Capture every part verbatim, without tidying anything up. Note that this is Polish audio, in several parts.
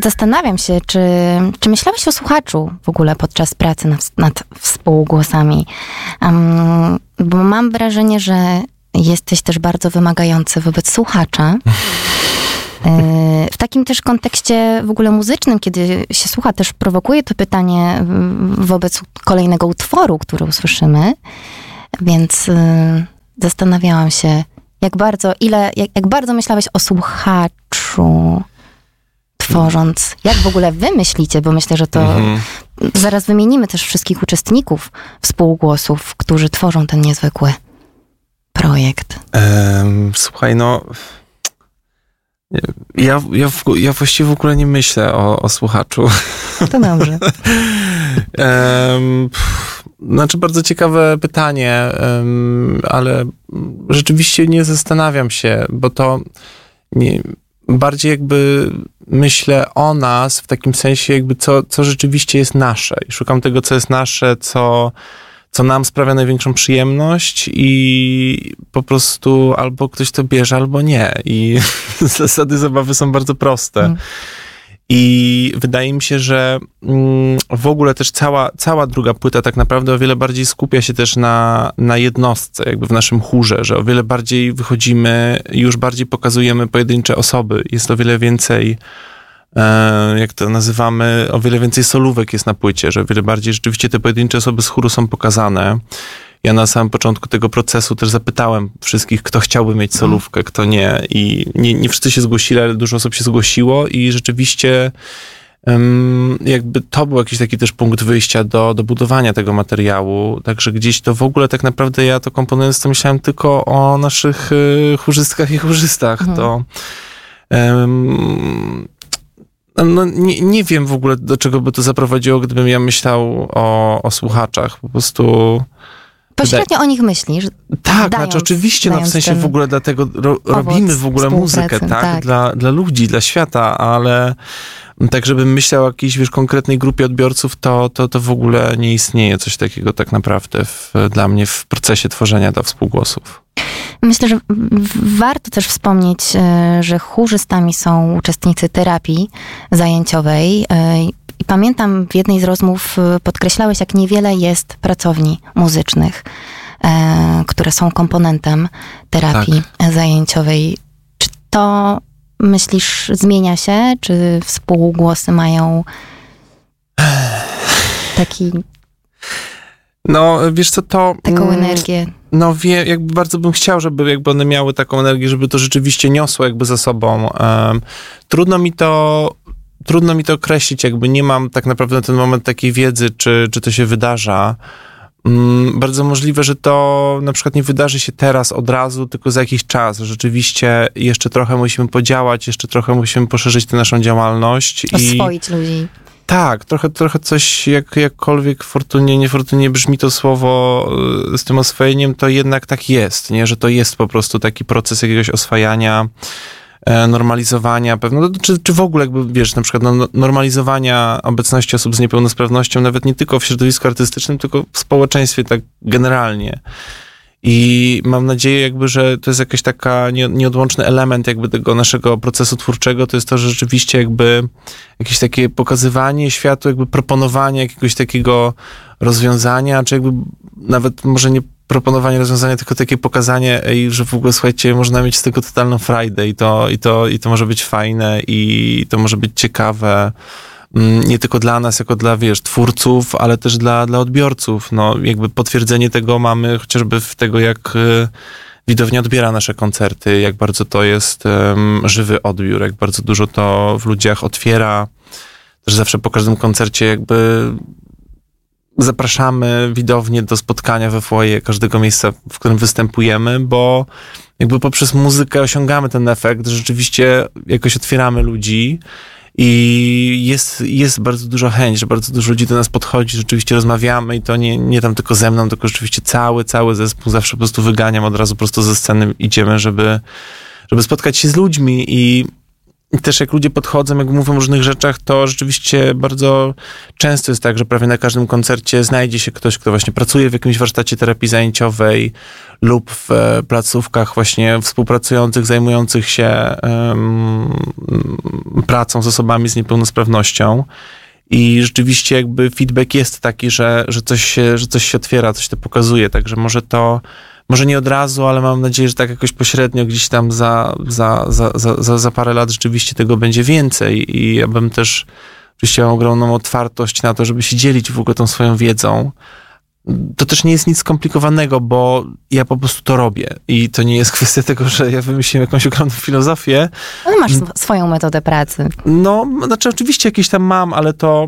zastanawiam się, czy, czy myślałeś o słuchaczu w ogóle podczas pracy nad, nad współgłosami? Um, bo mam wrażenie, że jesteś też bardzo wymagający wobec słuchacza. W takim też kontekście w ogóle muzycznym, kiedy się słucha, też prowokuje to pytanie wobec kolejnego utworu, który usłyszymy. Więc zastanawiałam się, jak bardzo, ile, jak, jak bardzo myślałeś o słuchaczu, tworząc. Jak w ogóle wy myślicie, bo myślę, że to mhm. zaraz wymienimy też wszystkich uczestników współgłosów, którzy tworzą ten niezwykły projekt. Um, słuchaj, no ja, ja, ja właściwie w ogóle nie myślę o, o słuchaczu. To dobrze. um, Znaczy, bardzo ciekawe pytanie, um, ale rzeczywiście nie zastanawiam się, bo to nie, bardziej jakby myślę o nas w takim sensie jakby co, co rzeczywiście jest nasze i szukam tego, co jest nasze, co, co nam sprawia największą przyjemność i po prostu albo ktoś to bierze, albo nie. I zasady zabawy są bardzo proste. Mm. I wydaje mi się, że w ogóle też cała, cała druga płyta tak naprawdę o wiele bardziej skupia się też na, na jednostce, jakby w naszym chórze, że o wiele bardziej wychodzimy, już bardziej pokazujemy pojedyncze osoby. Jest o wiele więcej, jak to nazywamy, o wiele więcej solówek jest na płycie, że o wiele bardziej rzeczywiście te pojedyncze osoby z chóru są pokazane. Ja na samym początku tego procesu też zapytałem wszystkich, kto chciałby mieć solówkę, kto nie. I nie, nie wszyscy się zgłosili, ale dużo osób się zgłosiło i rzeczywiście um, jakby to był jakiś taki też punkt wyjścia do, do budowania tego materiału. Także gdzieś to w ogóle tak naprawdę ja to komponując to myślałem tylko o naszych y, chórzystkach i chórzystach. Mhm. To um, no, nie, nie wiem w ogóle, do czego by to zaprowadziło, gdybym ja myślał o, o słuchaczach. Po prostu... Pośrednio o nich myślisz. Tak, dając, znaczy oczywiście, no w sensie w ogóle dlatego ro, robimy w ogóle muzykę, tak? tak. Dla, dla ludzi, dla świata, ale tak, żebym myślał o jakiejś, wiesz, konkretnej grupie odbiorców, to, to, to w ogóle nie istnieje coś takiego tak naprawdę w, dla mnie w procesie tworzenia dla współgłosów. Myślę, że warto też wspomnieć, że chórzystami są uczestnicy terapii zajęciowej. I pamiętam w jednej z rozmów podkreślałeś, jak niewiele jest pracowni muzycznych, e, które są komponentem terapii tak. zajęciowej. Czy to, myślisz, zmienia się? Czy współgłosy mają taki... No, wiesz co, to... Taką energię. No, wie, jakby bardzo bym chciał, żeby jakby one miały taką energię, żeby to rzeczywiście niosło jakby za sobą. Um, trudno mi to... Trudno mi to określić, jakby nie mam tak naprawdę na ten moment takiej wiedzy, czy, czy to się wydarza. Mm, bardzo możliwe, że to na przykład nie wydarzy się teraz od razu, tylko za jakiś czas. Rzeczywiście jeszcze trochę musimy podziałać, jeszcze trochę musimy poszerzyć tę naszą działalność. Oswoić i... ludzi. Tak, trochę, trochę coś, jak, jakkolwiek fortunnie, niefortunnie brzmi to słowo z tym oswojeniem, to jednak tak jest, nie? Że to jest po prostu taki proces jakiegoś oswajania, normalizowania pewno, czy, czy w ogóle jakby, wiesz, na przykład no, normalizowania obecności osób z niepełnosprawnością, nawet nie tylko w środowisku artystycznym, tylko w społeczeństwie tak generalnie. I mam nadzieję jakby, że to jest jakiś taka nie, nieodłączny element jakby tego naszego procesu twórczego, to jest to, że rzeczywiście jakby jakieś takie pokazywanie światu, jakby proponowanie jakiegoś takiego rozwiązania, czy jakby nawet może nie proponowanie rozwiązania, tylko takie pokazanie, ej, że w ogóle, słuchajcie, można mieć z tego totalną frajdę i to, i to, i to może być fajne i to może być ciekawe, nie tylko dla nas, jako dla, wiesz, twórców, ale też dla, dla odbiorców. No, jakby potwierdzenie tego mamy chociażby w tego, jak widownia odbiera nasze koncerty, jak bardzo to jest um, żywy odbiór, jak bardzo dużo to w ludziach otwiera. Też zawsze po każdym koncercie jakby zapraszamy widownię do spotkania we foyer każdego miejsca, w którym występujemy, bo jakby poprzez muzykę osiągamy ten efekt, że rzeczywiście jakoś otwieramy ludzi i jest, jest bardzo duża chęć, że bardzo dużo ludzi do nas podchodzi, rzeczywiście rozmawiamy i to nie, nie tam tylko ze mną, tylko rzeczywiście cały, cały zespół zawsze po prostu wyganiam od razu prosto ze sceny, idziemy, żeby, żeby spotkać się z ludźmi i I też jak ludzie podchodzą, jak mówią o różnych rzeczach, to rzeczywiście bardzo często jest tak, że prawie na każdym koncercie znajdzie się ktoś, kto właśnie pracuje w jakimś warsztacie terapii zajęciowej lub w placówkach właśnie współpracujących, zajmujących się um, pracą z osobami z niepełnosprawnością. I rzeczywiście jakby feedback jest taki, że, że, coś się, że coś się otwiera, coś to pokazuje, także może to, może nie od razu, ale mam nadzieję, że tak jakoś pośrednio gdzieś tam za, za, za, za, za parę lat rzeczywiście tego będzie więcej i ja bym też oczywiście mam ogromną otwartość na to, żeby się dzielić w ogóle tą swoją wiedzą. To też nie jest nic skomplikowanego, bo ja po prostu to robię i to nie jest kwestia tego, że ja wymyśliłem jakąś ogromną filozofię. Ale masz sw- swoją metodę pracy. No, znaczy oczywiście jakieś tam mam, ale to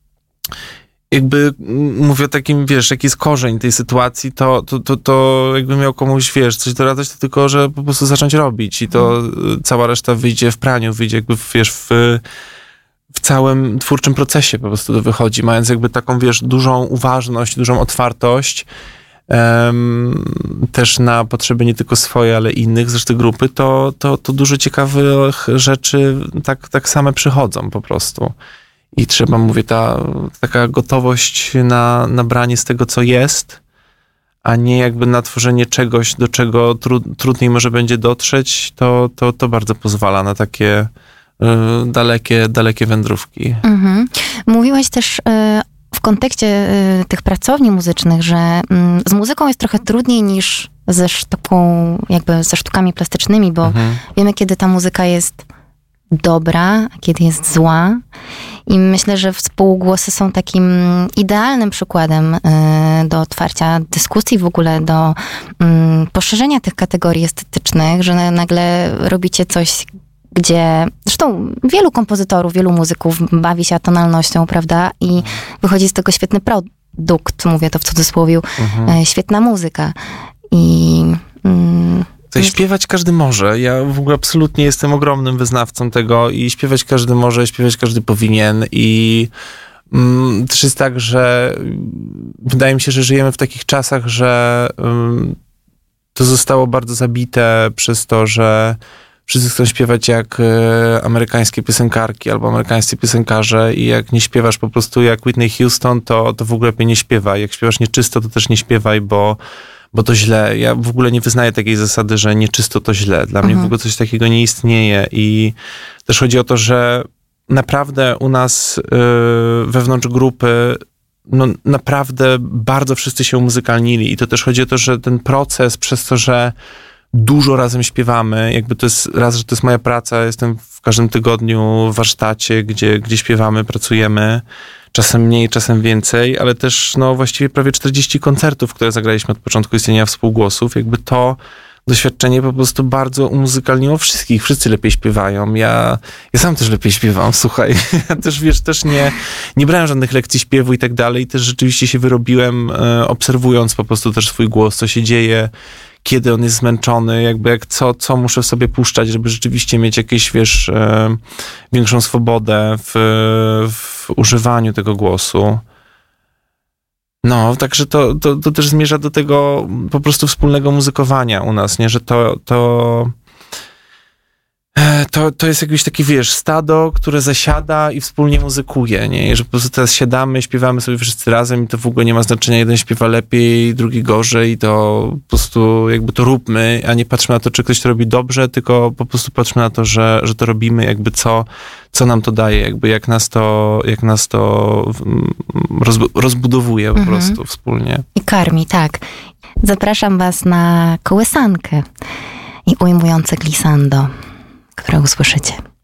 jakby mówię o takim, wiesz, jaki jest korzeń tej sytuacji, to, to, to, to jakby miał komuś, wiesz, coś doradać, to tylko, że po prostu zacząć robić i to hmm. cała reszta wyjdzie w praniu, wyjdzie jakby, wiesz, w, w całym twórczym procesie po prostu to wychodzi, mając jakby taką, wiesz, dużą uważność, dużą otwartość um, też na potrzeby nie tylko swoje, ale innych z reszty grupy, to, to, to dużo ciekawych rzeczy tak, tak same przychodzą po prostu. I trzeba, mówię, ta taka gotowość na, na branie z tego, co jest, a nie jakby na tworzenie czegoś, do czego tru, trudniej może będzie dotrzeć, to, to, to bardzo pozwala na takie y, dalekie, dalekie wędrówki. Mhm. Mówiłaś też y, w kontekście y, tych pracowni muzycznych, że y, z muzyką jest trochę trudniej niż ze sztuką, jakby ze sztukami plastycznymi, bo mhm. wiemy, kiedy ta muzyka jest dobra, a kiedy jest zła. I myślę, że współgłosy są takim idealnym przykładem y, do otwarcia dyskusji, w ogóle do y, poszerzenia tych kategorii estetycznych, że nagle robicie coś, gdzie zresztą wielu kompozytorów, wielu muzyków bawi się atonalnością, prawda? I wychodzi z tego świetny produkt, mówię to w cudzysłowie, mhm. y, świetna muzyka. I... Y, Śpiewać każdy może. Ja w ogóle absolutnie jestem ogromnym wyznawcą tego i śpiewać każdy może, śpiewać każdy powinien i mm, też jest tak, że wydaje mi się, że żyjemy w takich czasach, że mm, to zostało bardzo zabite przez to, że wszyscy chcą śpiewać jak e, amerykańskie piosenkarki albo amerykańscy piosenkarze i jak nie śpiewasz po prostu jak Whitney Houston, to, to w ogóle lepiej nie śpiewaj. Jak śpiewasz nieczysto, to też nie śpiewaj, bo bo to źle. Ja w ogóle nie wyznaję takiej zasady, że nieczysto to źle. Dla mhm. mnie w ogóle coś takiego nie istnieje i też chodzi o to, że naprawdę u nas yy, wewnątrz grupy no naprawdę bardzo wszyscy się umuzykalnili i to też chodzi o to, że ten proces przez to, że dużo razem śpiewamy, jakby to jest raz, że to jest moja praca, jestem w każdym tygodniu w warsztacie, gdzie, gdzie śpiewamy, pracujemy, czasem mniej, czasem więcej, ale też no właściwie prawie czterdzieści koncertów, które zagraliśmy od początku istnienia Współgłosów, jakby to doświadczenie po prostu bardzo umuzykalniło wszystkich, wszyscy lepiej śpiewają, ja, ja sam też lepiej śpiewam, słuchaj, ja też wiesz, też nie, nie brałem żadnych lekcji śpiewu i tak dalej, też rzeczywiście się wyrobiłem, e, obserwując po prostu też swój głos, co się dzieje, kiedy on jest zmęczony, jakby jak co, co muszę sobie puszczać, żeby rzeczywiście mieć jakieś, wiesz, e, większą swobodę w, w używaniu tego głosu. No, także to, to, to też zmierza do tego po prostu wspólnego muzykowania u nas, nie? Że to, to, to, to jest jakieś takie, wiesz, stado, które zasiada i wspólnie muzykuje, nie? I że po prostu teraz siadamy, śpiewamy sobie wszyscy razem i to w ogóle nie ma znaczenia, jeden śpiewa lepiej, drugi gorzej i to po prostu jakby to róbmy, a nie patrzmy na to, czy ktoś to robi dobrze, tylko po prostu patrzmy na to, że, że to robimy, jakby co, co nam to daje, jakby jak nas to, jak nas to rozbu- rozbudowuje po mhm. prostu wspólnie. I karmi, tak. Zapraszam was na kołysankę i ujmujące glissando, które usłyszycie.